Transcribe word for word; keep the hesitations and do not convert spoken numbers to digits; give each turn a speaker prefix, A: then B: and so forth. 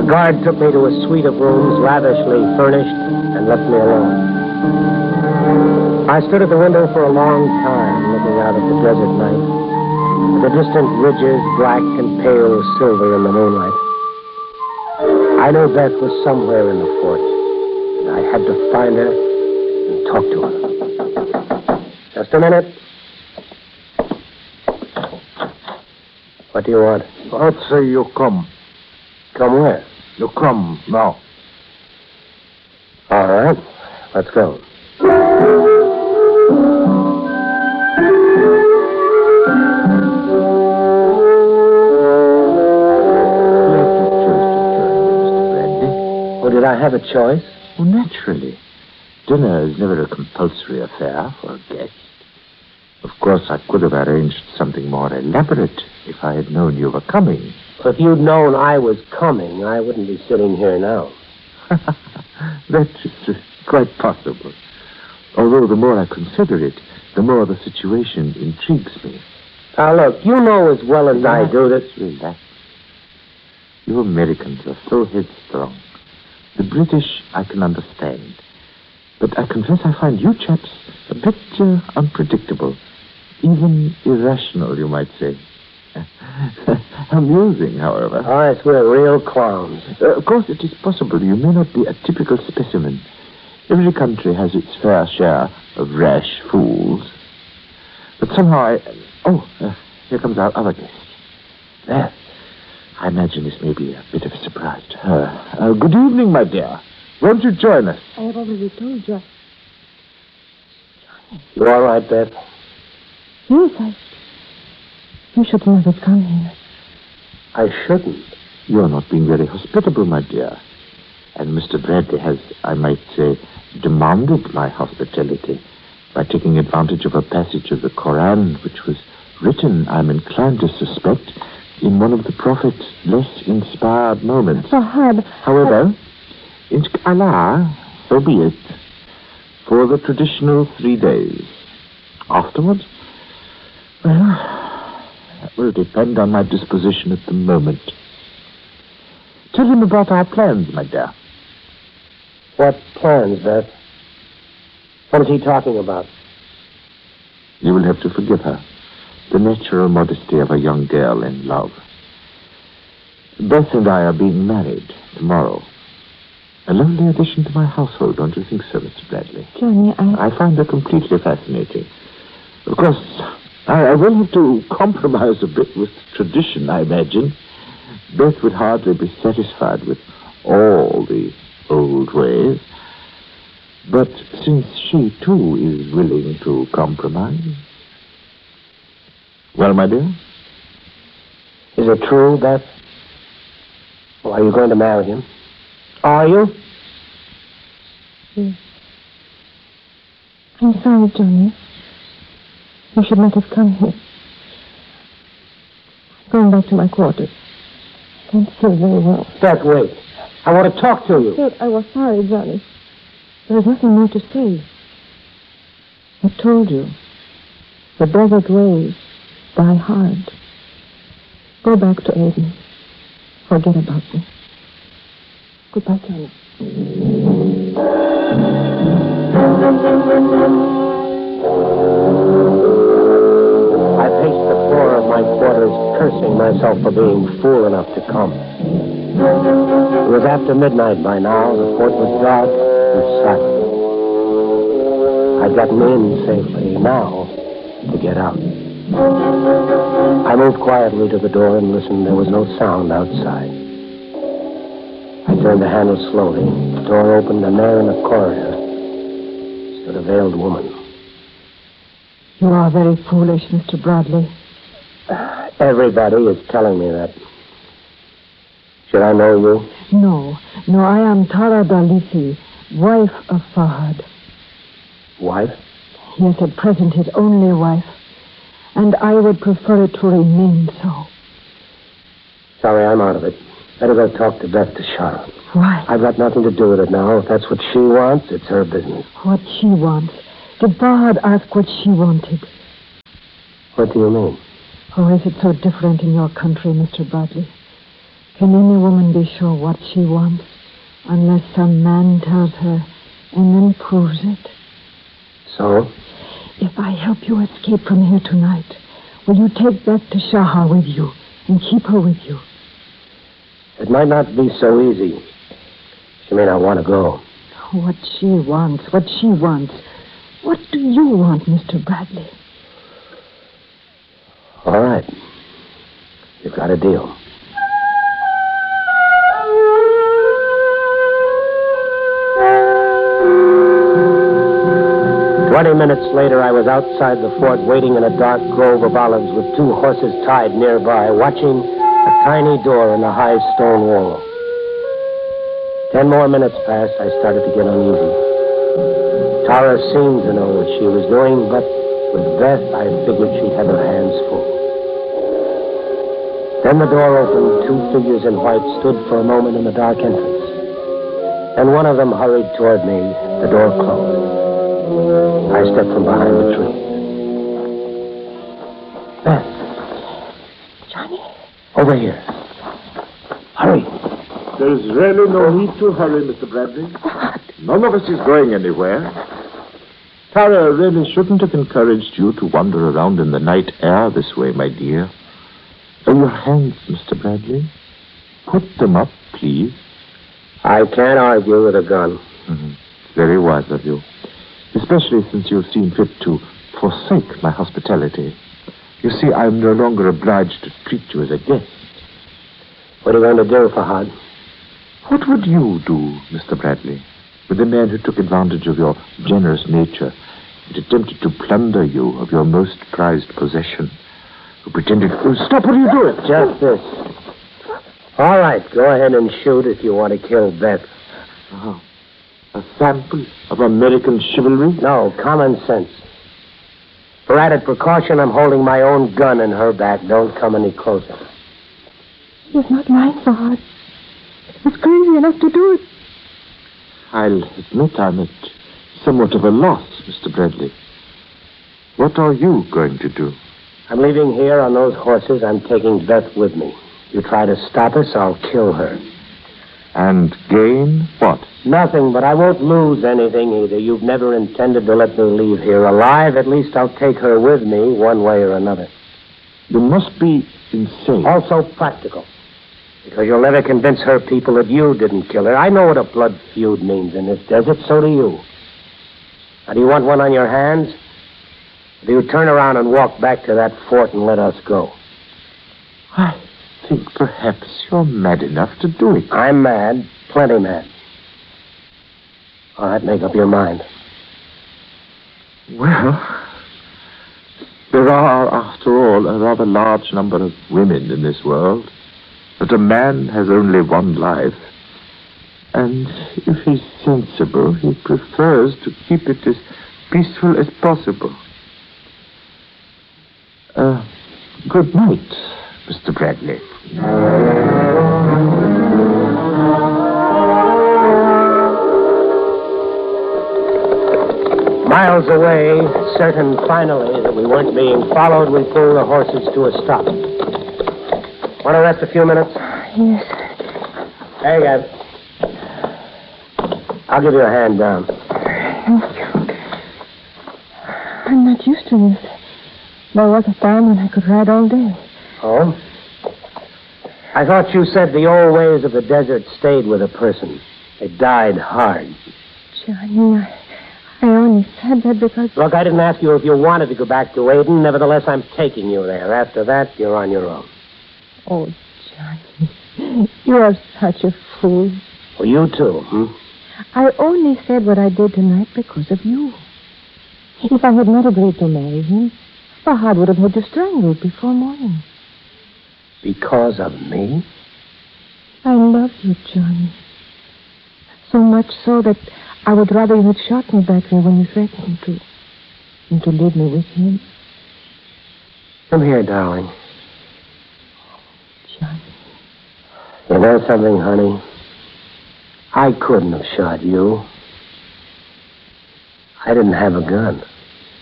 A: guard took me to a suite of rooms lavishly furnished and left me alone. I stood at the window for a long time, looking out at the desert night, the distant ridges, black and pale silver in the moonlight. I knew Beth was somewhere in the fort, and I had to find her and talk to her. Just a minute. What do you want?
B: I'd say you come.
A: Come where?
B: You come now.
A: All right. Let's go. Oh, did I have a choice?
B: Oh, naturally. Dinner is never a compulsory affair for a guest. Of course, I could have arranged something more elaborate if I had known you were coming.
A: If you'd known I was coming, I wouldn't be sitting here now.
B: That is uh, quite possible. Although the more I consider it, the more the situation intrigues me.
A: Now, look, you know as well as
B: Relax,
A: I do that...
B: Relax. You Americans are so headstrong. The British I can understand. But I confess I find you chaps a bit uh, unpredictable. Even irrational, you might say. Amusing, however.
A: Oh, yes, we're real clowns.
B: Uh, of course, it is possible you may not be a typical specimen. Every country has its fair share of rash fools. But somehow I... Oh, uh, here comes our other guest. There. I imagine this may be a bit of a surprise to her. Uh, good evening, my dear. Won't you join us?
C: I have already told you.
A: You all right, Beth?
C: Yes, I... You should not have come here.
A: I shouldn't.
B: You're not being very hospitable, my dear. And Mister Bradley has, I might say, demanded my hospitality by taking advantage of a passage of the Koran which was written, I'm inclined to suspect, in one of the Prophet's less inspired moments.
C: Fahad.
B: However, in Allah, so be it, for the traditional three days. Afterwards, well, that will depend on my disposition at the moment. Tell him about our plans, my dear.
A: What plans, Beth? What is he talking about?
B: You will have to forgive her. The natural modesty of a young girl in love. Beth and I are being married tomorrow. A lovely addition to my household, don't you think so, Mister Bradley?
C: Johnny, I...
B: I find her completely fascinating. Of course, I, I will have to compromise a bit with tradition, I imagine. Beth would hardly be satisfied with all the old ways. But since she, too, is willing to compromise... Well, my dear?
A: Is it true, Beth? Or are you going to marry him? Are you?
C: Yes. I'm sorry, Johnny. You should not have come here. I'm going back to my quarters. I can't see very well.
A: Beth, wait. I want to talk to you.
C: Good. I was sorry, Johnny. There is nothing more to say. I told you. The desert ways die hard. Go back to Aden. Forget about me. Goodbye, Johnny.
A: I paced the floor of my quarters, cursing myself for being fool enough to come. It was after midnight by now. The fort was dark and silent. I'd gotten in safely. Now, to get out. I moved quietly to the door and listened. There was no sound outside. I turned the handle slowly. The door opened, and there in the corridor stood a veiled woman.
C: You are very foolish, Mister Bradley.
A: Everybody is telling me that. Should I know you?
C: No, no, I am Tara Dalisi, wife of Fahad.
A: Wife?
C: Yes, at present his only wife. And I would prefer it to remain so.
A: Sorry, I'm out of it. Better go talk to Beth to Charlotte.
C: Why?
A: I've got nothing to do with it now. If that's what she wants, it's her business.
C: What she wants. Did Fahad ask what she wanted?
A: What do you mean?
C: Or is it so different in your country, Mister Bradley? Can any woman be sure what she wants unless some man tells her and then proves it?
A: So?
C: If I help you escape from here tonight, will you take Beth to Shahar with you and keep her with you?
A: It might not be so easy. She may not want to go.
C: What she wants, what she wants. What do you want, Mister Bradley?
A: All right. You've got a deal. Twenty minutes later, I was outside the fort, waiting in a dark grove of olives with two horses tied nearby, watching a tiny door in the high stone wall. Ten more minutes passed. I started to get uneasy. Tara seemed to know what she was doing, but with Beth, I figured she'd have her hands full. Then the door opened. Two figures in white stood for a moment in the dark entrance. And one of them hurried toward me. The door closed. I stepped from behind the tree. Beth.
C: Johnny?
A: Over here. Hurry.
B: There's really no need to hurry, Mister Bradley.
C: What?
B: None of us is going anywhere. Tara really shouldn't have encouraged you to wander around in the night air this way, my dear. Oh, your hands, Mister Bradley. Put them up, please.
A: I can't argue with a gun.
B: Mm-hmm. Very wise of you. Especially since you've seen fit to forsake my hospitality. You see, I'm no longer obliged to treat you as a guest.
A: What are you going to do, Fahad?
B: What would you do, Mister Bradley, with a man who took advantage of your generous nature and attempted to plunder you of your most prized possession, who pretended... Oh, stop, what are you doing?
A: Just this. All right, go ahead and shoot if you want to kill Beth.
B: Oh, a sample of American chivalry?
A: No, common sense. For added precaution, I'm holding my own gun in her back. Don't come any closer.
C: He's not lying, Fahad. He's crazy enough to do it.
B: I'll admit I'm at somewhat of a loss, Mister Bradley. What are you going to do?
A: I'm leaving here on those horses. I'm taking Beth with me. You try to stop us, I'll kill her.
B: And gain what?
A: Nothing, but I won't lose anything either. You've never intended to let me leave here alive. At least I'll take her with me, one way or another.
B: You must be insane.
A: Also practical. Because you'll never convince her people that you didn't kill her. I know what a blood feud means in this desert, so do you. Now, do you want one on your hands? Or do you turn around and walk back to that fort and let us go?
B: I think perhaps you're mad enough to do it.
A: I'm mad, plenty mad. All right, make up your mind.
B: Well, there are, after all, a rather large number of women in this world. But a man has only one life. And if he's sensible, he prefers to keep it as peaceful as possible. Uh, good night, Mister Bradley.
A: Miles away, certain finally that we weren't being followed, we pulled the horses to a stop. Want to rest a few minutes?
C: Yes.
A: Hey, guys. I'll give you a hand down.
C: Thank you. I'm not used to this. There was a time when I could ride all day.
A: Oh? I thought you said the old ways of the desert stayed with a person. They died hard.
C: Johnny, I, I only said that because...
A: Look, I didn't ask you if you wanted to go back to Aden. Nevertheless, I'm taking you there. After that, you're on your own.
C: Oh, Johnny, you are such a fool.
A: Well, you too, hmm?
C: I only said what I did tonight because of you. If I had not agreed to marry him, Fahad would have had you strangled before morning.
A: Because of me?
C: I love you, Johnny. So much so that I would rather you had shot me back there when you threatened to, than to leave me with him.
A: Come here, darling.
C: Johnny.
A: You know something, honey? I couldn't have shot you. I didn't have a gun.